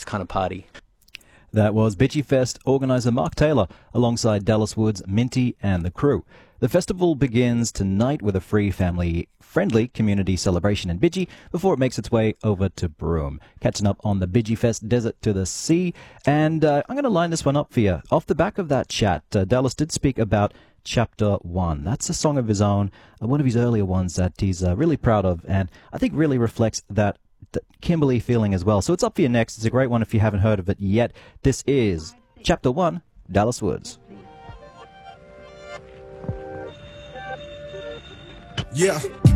kind of party. That was Bitchy Fest organizer Mark Taylor alongside Dallas Woods, Minty and the crew. The festival begins tonight with a free family-friendly community celebration in Bidgie before it makes its way over to Broome. Catching up on the Bidgie Fest Desert to the Sea. And I'm going to line this one up for you. Off the back of that chat, Dallas did speak about Chapter 1. That's a song of his own, one of his earlier ones that he's really proud of, and I think really reflects that Kimberley feeling as well. So it's up for you next. It's a great one if you haven't heard of it yet. This is Chapter 1, Dallas Woods. Yeah.